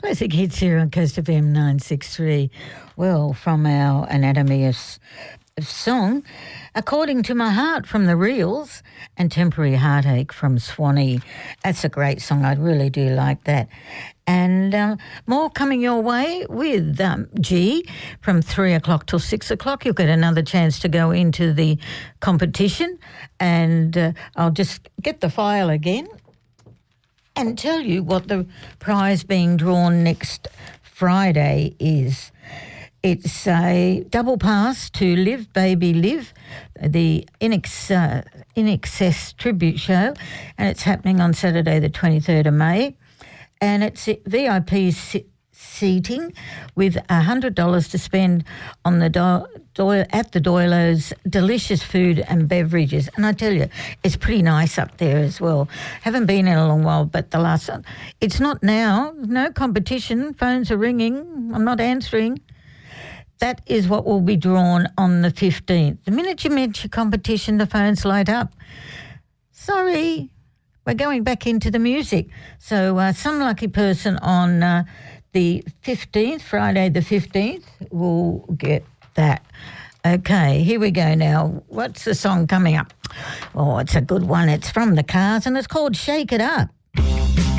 Classic hits here on Coast FM 963. Well, from our Anatomy of Song, According to My Heart from the Reels and Temporary Heartache from Swanee. That's a great song. I really do like that. And more coming your way with G from 3 o'clock till 6 o'clock. You'll get another chance to go into the competition, and I'll just get the file again and tell you what the prize being drawn next Friday is. It's a double pass to Live Baby Live, the In Excess tribute show, and it's happening on Saturday the 23rd of May. And it's VIP seating with $100 to spend on the at the Doilo's delicious food and beverages. And I tell you, it's pretty nice up there as well. Haven't been in a long while, but the last one, it's not now. No competition. Phones are ringing. I'm not answering. That is what will be drawn on the 15th. The minute you mention competition, the phones light up. Sorry, we're going back into the music. So some lucky person on the 15th, Friday the 15th, will get that. Okay, here we go now. What's the song coming up? Oh, it's a good one. It's from the Cars and it's called Shake It Up.